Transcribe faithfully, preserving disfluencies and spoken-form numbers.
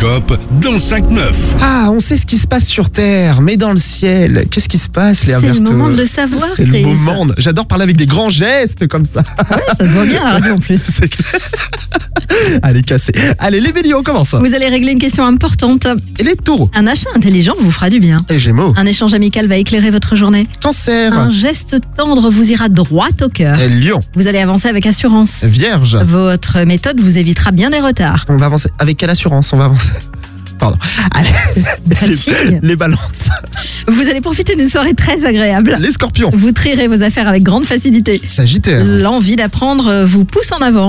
l'horoscope dans cinq neuf. Ah, on sait ce qui se passe sur Terre, mais dans le ciel, qu'est-ce qui se passe, Léa C'est le Berthaud? moment de le savoir, C'est Chris. le moment. de- J'adore parler avec des grands gestes comme ça. Ouais, ça se voit bien à la radio en plus. C'est clair. Allez, cassé. Allez, les Béliers, on commence. Vous allez régler une question importante. Et les Taureaux. Un achat intelligent vous fera du bien. Et Gémeaux. Un échange amical va éclairer votre journée. Cancer. Un geste tendre vous ira droit au cœur. Et Lion. Vous allez avancer avec assurance. Vierge. Votre méthode vous évitera bien des retards. On va avancer. Avec quelle assurance on va avancer? Pardon. Allez. Fatigue. Les, les balances. Vous allez profiter d'une soirée très agréable. Les Scorpions. Vous trierez vos affaires avec grande facilité. Sagittaire. L'envie d'apprendre vous pousse en avant.